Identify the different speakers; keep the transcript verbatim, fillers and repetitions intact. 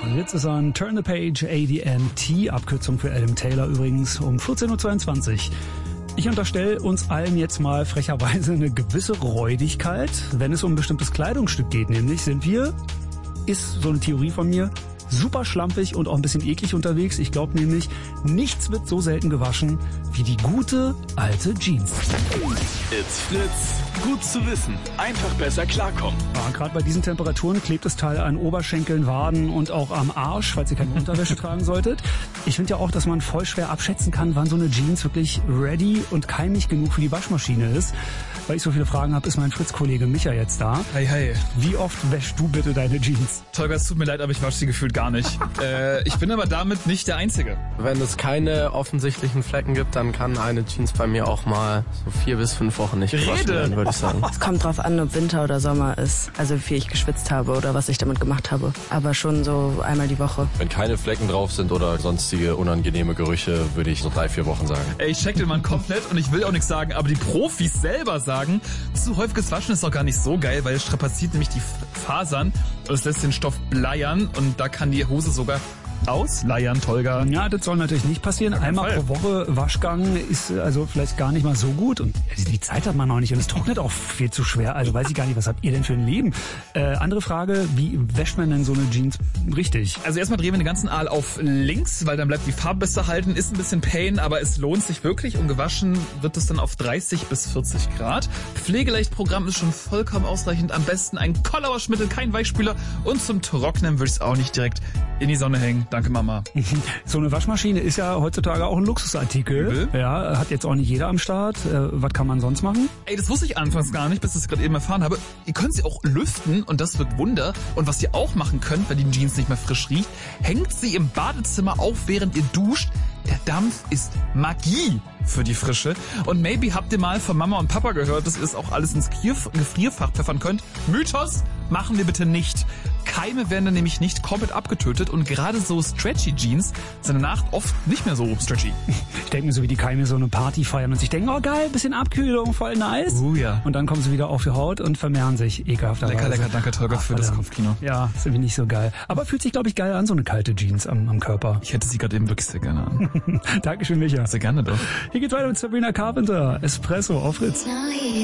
Speaker 1: Ritz ist an Turn the Page, A D M T, Abkürzung für Adam Taylor übrigens, um vierzehn Uhr zweiundzwanzig. Ich unterstelle uns allen jetzt mal frecherweise eine gewisse Räudigkeit, wenn es um ein bestimmtes Kleidungsstück geht. Nämlich sind wir, ist so eine Theorie von mir, super schlampig und auch ein bisschen eklig unterwegs. Ich glaube nämlich, nichts wird so selten gewaschen wie die gute alte Jeans.
Speaker 2: It's Fritz. Gut zu wissen. Einfach besser klarkommen.
Speaker 1: Ja, gerade bei diesen Temperaturen klebt das Teil an Oberschenkeln, Waden und auch am Arsch, falls ihr keine Unterwäsche tragen solltet. Ich finde ja auch, dass man voll schwer abschätzen kann, wann so eine Jeans wirklich ready und keimig genug für die Waschmaschine ist. Weil ich so viele Fragen habe, ist mein Fritz-Kollege Micha jetzt da.
Speaker 3: Hi, hi.
Speaker 1: Wie oft wäschst du bitte deine Jeans?
Speaker 3: Tolga, es tut mir leid, aber ich wasche sie gefühlt gar nicht. äh, ich bin aber damit nicht der Einzige.
Speaker 4: Wenn es keine offensichtlichen Flecken gibt, dann kann eine Jeans bei mir auch mal so vier bis fünf Wochen nicht gewaschen werden, würde ich sagen.
Speaker 5: Es kommt drauf an, ob Winter oder Sommer ist. Also wie viel ich geschwitzt habe oder was ich damit gemacht habe. Aber schon so einmal die Woche.
Speaker 6: Wenn keine Flecken drauf sind oder sonstige unangenehme Gerüche, würde ich so drei, vier Wochen sagen.
Speaker 3: Ey, ich check den Mann komplett und ich will auch nichts sagen, aber die Profis selber sagen, zu häufiges Waschen ist doch gar nicht so geil, weil es strapaziert nämlich die Fasern und es lässt den Stoff bleiern und da kann die Hose sogar ausleiern, Tolga.
Speaker 1: Ja, das soll natürlich nicht passieren. Einmal pro Woche Waschgang ist also vielleicht gar nicht mal so gut und die Zeit hat man noch nicht und es trocknet auch viel zu schwer. Also weiß ich gar nicht, was habt ihr denn für ein Leben? Äh, andere Frage, wie wäscht man denn so eine Jeans richtig?
Speaker 3: Also erstmal drehen wir den ganzen Aal auf links, weil dann bleibt die Farbe besser halten. Ist ein bisschen Pain, aber es lohnt sich wirklich und gewaschen wird es dann auf dreißig bis vierzig Grad. Pflegeleichtprogramm ist schon vollkommen ausreichend. Am besten ein Kollauerschmittel, kein Weichspüler und zum Trocknen würde ich es auch nicht direkt in die Sonne hängen. Danke, Mama.
Speaker 1: So eine Waschmaschine ist ja heutzutage auch ein Luxusartikel.
Speaker 3: Übel.
Speaker 1: Ja, hat jetzt auch nicht jeder am Start. Äh, was kann man sonst machen?
Speaker 3: Ey, das wusste ich anfangs gar nicht, bis ich es gerade eben erfahren habe. Ihr könnt sie auch lüften und das wirkt Wunder. Und was ihr auch machen könnt, wenn die Jeans nicht mehr frisch riecht, hängt sie im Badezimmer auf, während ihr duscht. Der Dampf ist Magie für die Frische. Und maybe habt ihr mal von Mama und Papa gehört, dass ihr es auch alles ins Gefrierfach pfeffern könnt. Mythos machen wir bitte nicht. Keime werden dann nämlich nicht komplett abgetötet und gerade so stretchy Jeans sind danach oft nicht mehr so stretchy.
Speaker 1: Ich denke mir so, wie die Keime so eine Party feiern und sich denken, oh geil, bisschen Abkühlung, voll nice.
Speaker 3: Oh ja.
Speaker 1: Und dann kommen sie wieder auf die Haut und vermehren sich ekelhafterweise.
Speaker 3: Lecker, lecker, danke Tolga für das Kopfkino.
Speaker 1: Ja, ist irgendwie nicht so geil. Aber fühlt sich, glaube ich, geil an, so eine kalte Jeans am, am Körper.
Speaker 3: Ich hätte sie gerade eben wirklich sehr gerne an.
Speaker 1: Dankeschön, Micha.
Speaker 3: Sehr gerne doch.
Speaker 1: Hier geht's weiter mit Sabrina Carpenter. Espresso auf Fritz.